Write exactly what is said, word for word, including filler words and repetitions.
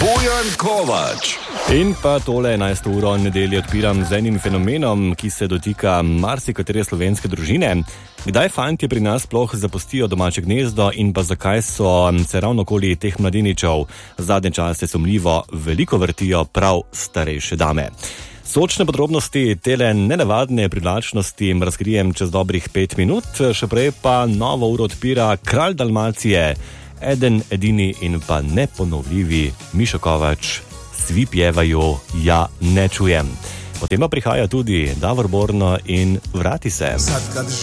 Bojan Kovač. In pa tole enajsto uro nedelje odpiram z enim fenomenom, ki se dotika marsikatere slovenske družine. Kdaj fantje pri nas sploh zapustijo domače gnezdo in pa zakaj so se ravno okoli teh mladeničev zadnje čase sumljivo veliko vrtijo prav starejše dame. Sočne podrobnosti tele nenavadne privlačnosti razkrijem čez dobrih pet minut, še prej pa novo uro odpira kralj Dalmacije, eden, edini in pa neponovljivi Mišo Kovač. Svi pjevajo, ja ne čujem. Potem pa prihaja tudi Davor Borno in Vrati se.